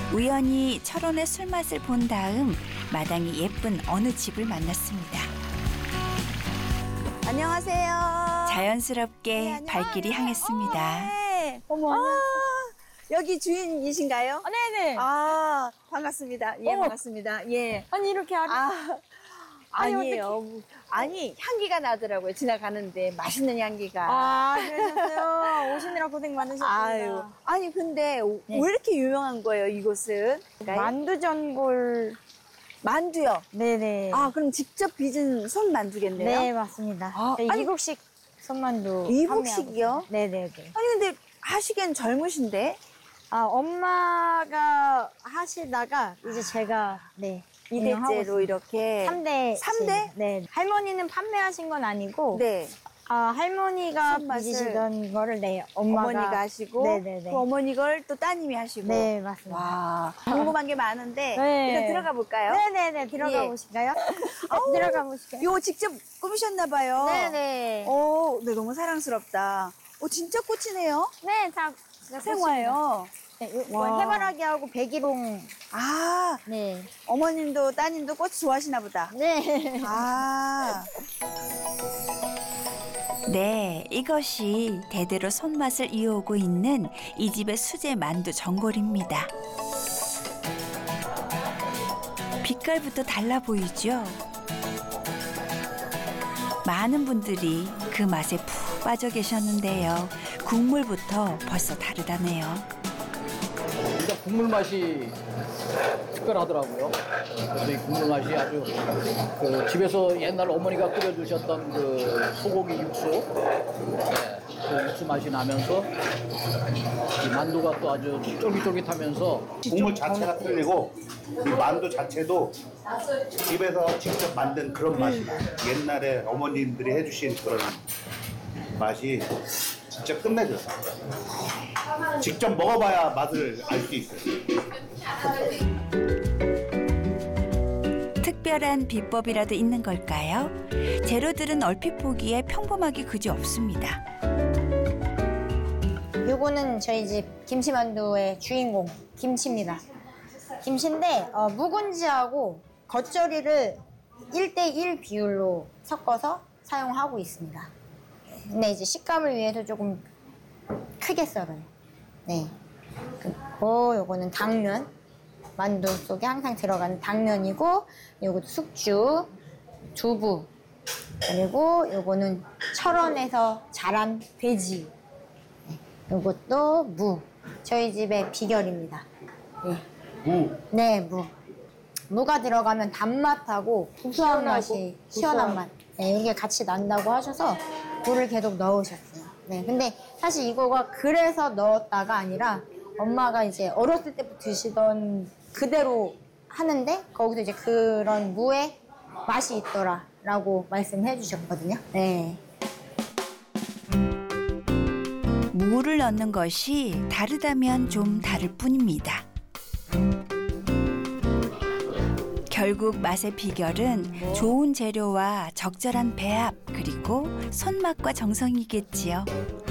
우연히 철원의 술맛을 본 다음 마당이 예쁜 어느 집을 만났습니다. 안녕하세요. 자연스럽게 네, 안녕하세요. 발길이 향했습니다. 네. 어머, 여기 주인이신가요? 네네. 아, 반갑습니다. 예, 어머. 반갑습니다. 예. 아니, 이렇게 아, 아니, 아니에요. 아니, 향기가 나더라고요. 지나가는데 맛있는 향기가. 그러셨어요. 오시느라 고생 많으셨습니다. 아유, 아니 근데 네. 왜 이렇게 유명한 거예요, 이곳은? 만두전골. 만두요. 네네. 아, 그럼 직접 빚은 손 만두겠네요. 네, 맞습니다. 아, 저희 아니, 이북식 손만두. 이북식이요? 판매하고 있습니다. 네네네. 아니 근데 하시기엔 젊으신데? 아, 엄마가 하시다가 이제 제가, 네. 운영하고 이대째로 이렇게. 3대. 삼대? 네. 할머니는 판매하신 건 아니고. 네. 아, 할머니가 손맛을 빚으시던 거를 네, 엄마가. 어머니가 하시고 네네네. 그 어머니 걸 또 따님이 하시고. 네, 맞습니다. 와, 궁금한 게 많은데 네. 일단 들어가 볼까요? 네네네, 들어가 예. 보실까요? 네, 들어가 보실까요? 요 직접 꾸미셨나 봐요. 네네. 오, 네, 너무 사랑스럽다. 오, 진짜 꽃이네요. 네, 다 생화예요. 네, 와. 이건 해바라기하고 백일홍. 아, 네. 어머님도 따님도 꽃 좋아하시나 보다. 네. 아, 네, 이것이 대대로 손맛을 이어오고 있는 이 집의 수제 만두 전골입니다. 빛깔부터 달라 보이죠? 많은 분들이 그 맛에 푹 빠져 계셨는데요. 국물부터 벌써 다르다네요. 일단 국물 맛이 특별하더라고요. 그래서 이 국물 맛이 아주 그 집에서 옛날 어머니가 끓여주셨던 그 소고기 육수, 네, 그 육수 맛이 나면서 이 만두가 또 아주 쫄깃쫄깃하면서 국물 자체가 틀리고 이 만두 자체도 집에서 직접 만든 그런 맛이 나요. 옛날에 어머님들이 해주신 그런 맛이 진짜 끝내줘요. 직접 먹어봐야 맛을 알 수 있어요. 특별한 비법이라도 있는 걸까요? 재료들은 얼핏 보기에 평범하기 그지 없습니다. 요거는 저희 집 김치만두의 주인공, 김치입니다. 김치인데, 묵은지하고 겉절이를 1대1 비율로 섞어서 사용하고 있습니다. 근데 이제 식감을 위해서 조금 크게 썰어요. 네. 그리고 요거는 당면. 만두 속에 항상 들어가는 당면이고, 요것도 숙주, 두부, 그리고 요거는 철원에서 자란 돼지. 네. 요것도 무. 저희 집의 비결입니다. 네. 무. 네, 무. 무가 들어가면 단맛하고 구수한 맛이, 시원한 맛. 네, 이게 같이 난다고 하셔서 물을 계속 넣으셨어요. 네, 근데 사실 이거가 그래서 넣었다가 아니라 엄마가 이제 어렸을 때부터 드시던 그대로 하는데 거기서 이제 그런 무의 맛이 있더라라고 말씀해 주셨거든요. 네. 무를 넣는 것이 다르다면 좀 다를 뿐입니다. 결국 맛의 비결은 좋은 재료와 적절한 배합 그리고 손맛과 정성이겠지요.